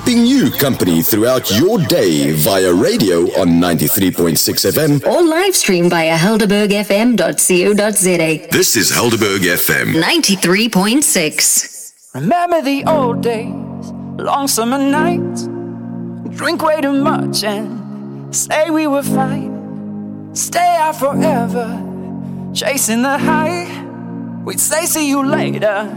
keeping you company throughout your day via radio on 93.6 FM or live stream via helderbergfm.co.za. This is Helderberg FM 93.6. Remember the old days, long summer nights, drink way too much and say we were fine. Stay out forever, chasing the high. We'd say see you later.